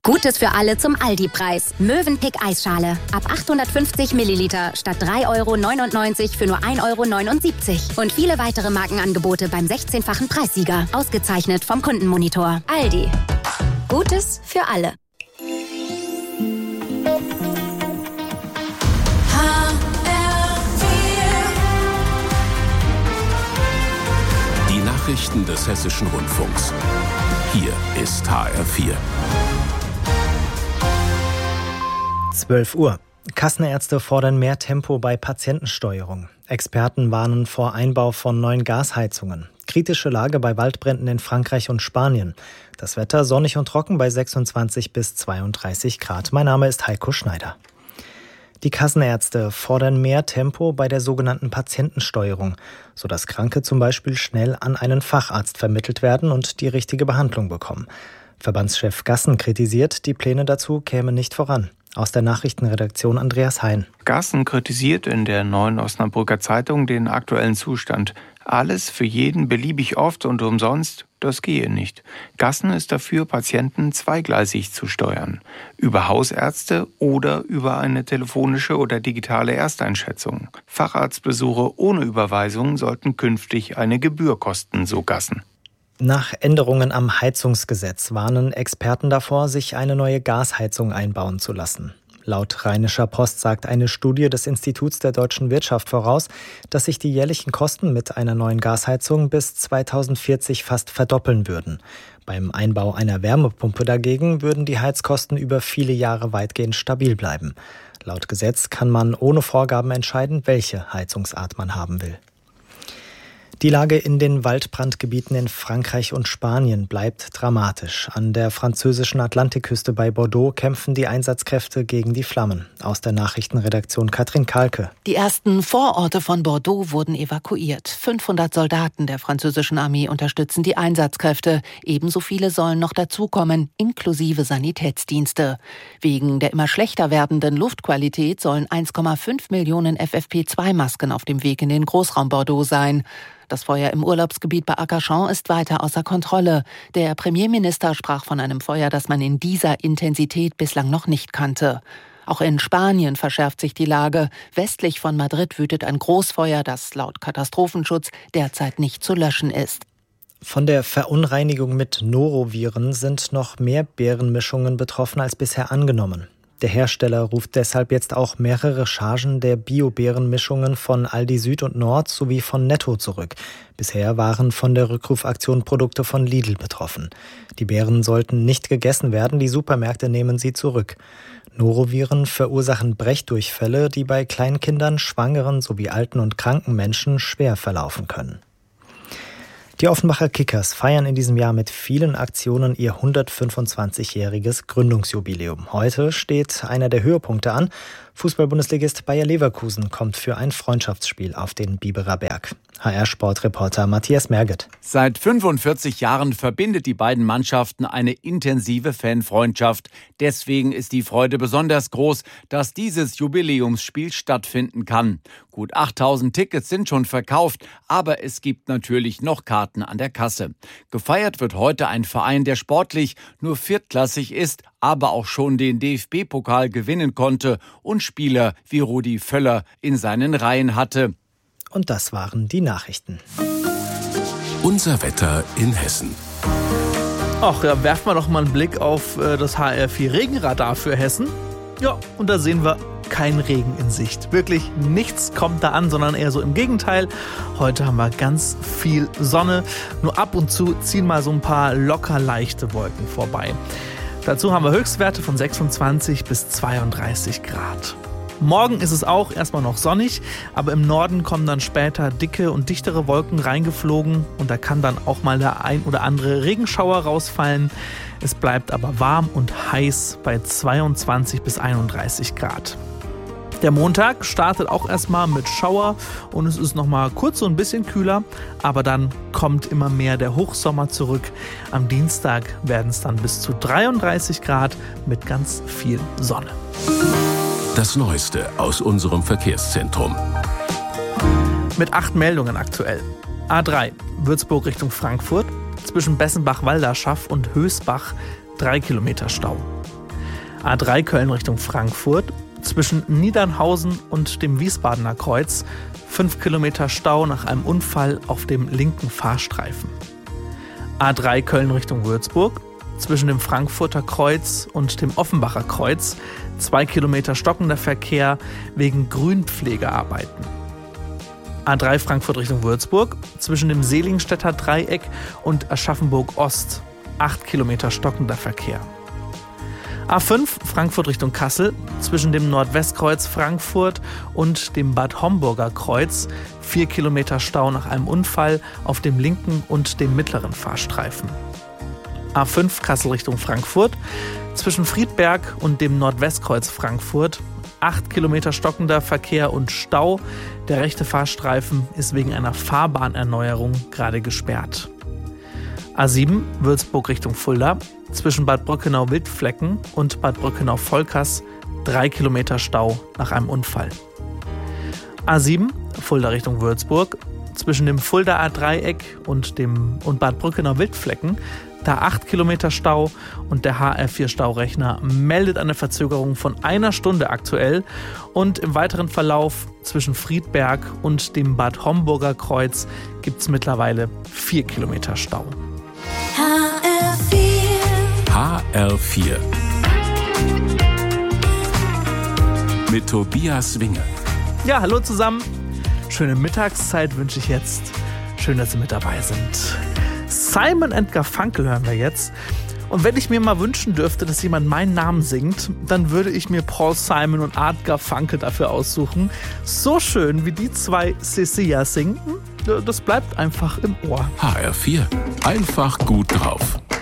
Gutes für alle zum Aldi-Preis. Mövenpick Eisschale. Ab 850 Milliliter statt 3,99 € für nur 1,79 €. Und viele weitere Markenangebote beim 16-fachen Preissieger. Ausgezeichnet vom Kundenmonitor. Aldi. Gutes für alle. Die Nachrichten des Hessischen Rundfunks. Hier ist HR4. 12 Uhr. Kassenärzte fordern mehr Tempo bei Patientensteuerung. Experten warnen vor Einbau von neuen Gasheizungen. Kritische Lage bei Waldbränden in Frankreich und Spanien. Das Wetter sonnig und trocken bei 26 bis 32 Grad. Mein Name ist Heiko Schneider. Die Kassenärzte fordern mehr Tempo bei der sogenannten Patientensteuerung, sodass Kranke zum Beispiel schnell an einen Facharzt vermittelt werden und die richtige Behandlung bekommen. Verbandschef Gassen kritisiert, die Pläne dazu kämen nicht voran. Aus der Nachrichtenredaktion Andreas Hein. Gassen kritisiert in der Neuen Osnabrücker Zeitung den aktuellen Zustand. Alles für jeden beliebig oft und umsonst, das gehe nicht. Gassen ist dafür, Patienten zweigleisig zu steuern. Über Hausärzte oder über eine telefonische oder digitale Ersteinschätzung. Facharztbesuche ohne Überweisung sollten künftig eine Gebühr kosten, so Gassen. Nach Änderungen am Heizungsgesetz warnen Experten davor, sich eine neue Gasheizung einbauen zu lassen. Laut Rheinischer Post sagt eine Studie des Instituts der deutschen Wirtschaft voraus, dass sich die jährlichen Kosten mit einer neuen Gasheizung bis 2040 fast verdoppeln würden. Beim Einbau einer Wärmepumpe dagegen würden die Heizkosten über viele Jahre weitgehend stabil bleiben. Laut Gesetz kann man ohne Vorgaben entscheiden, welche Heizungsart man haben will. Die Lage in den Waldbrandgebieten in Frankreich und Spanien bleibt dramatisch. An der französischen Atlantikküste bei Bordeaux kämpfen die Einsatzkräfte gegen die Flammen. Aus der Nachrichtenredaktion Katrin Kalke. Die ersten Vororte von Bordeaux wurden evakuiert. 500 Soldaten der französischen Armee unterstützen die Einsatzkräfte. Ebenso viele sollen noch dazukommen, inklusive Sanitätsdienste. Wegen der immer schlechter werdenden Luftqualität sollen 1,5 Millionen FFP2-Masken auf dem Weg in den Großraum Bordeaux sein. Das Feuer im Urlaubsgebiet bei Arcachon ist weiter außer Kontrolle. Der Premierminister sprach von einem Feuer, das man in dieser Intensität bislang noch nicht kannte. Auch in Spanien verschärft sich die Lage. Westlich von Madrid wütet ein Großfeuer, das laut Katastrophenschutz derzeit nicht zu löschen ist. Von der Verunreinigung mit Noroviren sind noch mehr Beerenmischungen betroffen als bisher angenommen. Der Hersteller ruft deshalb jetzt auch mehrere Chargen der Bio-Beerenmischungen von Aldi Süd und Nord sowie von Netto zurück. Bisher waren von der Rückrufaktion Produkte von Lidl betroffen. Die Beeren sollten nicht gegessen werden, die Supermärkte nehmen sie zurück. Noroviren verursachen Brechdurchfälle, die bei Kleinkindern, Schwangeren sowie alten und kranken Menschen schwer verlaufen können. Die Offenbacher Kickers feiern in diesem Jahr mit vielen Aktionen ihr 125-jähriges Gründungsjubiläum. Heute steht einer der Höhepunkte an. Fußball-Bundesligist Bayer Leverkusen kommt für ein Freundschaftsspiel auf den Biberer Berg. HR-Sportreporter Matthias Merget. Seit 45 Jahren verbindet die beiden Mannschaften eine intensive Fanfreundschaft. Deswegen ist die Freude besonders groß, dass dieses Jubiläumsspiel stattfinden kann. Gut 8000 Tickets sind schon verkauft, aber es gibt natürlich noch Karten an der Kasse. Gefeiert wird heute ein Verein, der sportlich nur viertklassig ist, aber auch schon den DFB-Pokal gewinnen konnte und Spieler wie Rudi Völler in seinen Reihen hatte. Und das waren die Nachrichten. Unser Wetter in Hessen. Ach ja, werfen wir doch mal einen Blick auf das HR4 Regenradar für Hessen. Ja, und da sehen wir kein Regen in Sicht. Wirklich nichts kommt da an, sondern eher so im Gegenteil. Heute haben wir ganz viel Sonne. Nur ab und zu ziehen mal so ein paar locker leichte Wolken vorbei. Dazu haben wir Höchstwerte von 26 bis 32 Grad. Morgen ist es auch erstmal noch sonnig, aber im Norden kommen dann später dicke und dichtere Wolken reingeflogen und da kann dann auch mal der ein oder andere Regenschauer rausfallen. Es bleibt aber warm und heiß bei 22 bis 31 Grad. Der Montag startet auch erstmal mit Schauer und es ist nochmal kurz so ein bisschen kühler, aber dann kommt immer mehr der Hochsommer zurück. Am Dienstag werden es dann bis zu 33 Grad mit ganz viel Sonne. Das Neueste aus unserem Verkehrszentrum. Mit 8 Meldungen aktuell. A3, Würzburg Richtung Frankfurt, zwischen Bessenbach-Walderschaff und Hösbach 3 Kilometer Stau. A3 Köln Richtung Frankfurt. Zwischen Niedernhausen und dem Wiesbadener Kreuz 5 Kilometer Stau nach einem Unfall auf dem linken Fahrstreifen. A3 Köln Richtung Würzburg. Zwischen dem Frankfurter Kreuz und dem Offenbacher Kreuz 2 Kilometer stockender Verkehr wegen Grünpflegearbeiten. A3 Frankfurt Richtung Würzburg. Zwischen dem Selingstädter Dreieck und Aschaffenburg Ost 8 Kilometer stockender Verkehr. A5 Frankfurt Richtung Kassel, zwischen dem Nordwestkreuz Frankfurt und dem Bad Homburger Kreuz 4 Kilometer Stau nach einem Unfall auf dem linken und dem mittleren Fahrstreifen. A5 Kassel Richtung Frankfurt, zwischen Friedberg und dem Nordwestkreuz Frankfurt 8 Kilometer stockender Verkehr und Stau. Der rechte Fahrstreifen ist wegen einer Fahrbahnerneuerung gerade gesperrt. A7 Würzburg Richtung Fulda, zwischen Bad Brückenau-Wildflecken und Bad Brückenau-Volkers 3 Kilometer Stau nach einem Unfall. A7 Fulda Richtung Würzburg, zwischen dem Fuldaer Dreieck und Bad Brückenau-Wildflecken, da 8 Kilometer Stau und der HR4-Staurechner meldet eine Verzögerung von 1 Stunde aktuell und im weiteren Verlauf zwischen Friedberg und dem Bad Homburger Kreuz gibt es mittlerweile 4 Kilometer Stau. HR4 mit Tobias Winge. Ja, hallo zusammen. Schöne Mittagszeit wünsche ich jetzt. Schön, dass Sie mit dabei sind. Simon & Garfunkel hören wir jetzt. Und wenn ich mir mal wünschen dürfte, dass jemand meinen Namen singt, dann würde ich mir Paul Simon und Art Garfunkel dafür aussuchen. So schön, wie die zwei Cecilia singen, das bleibt einfach im Ohr. HR4, einfach gut drauf.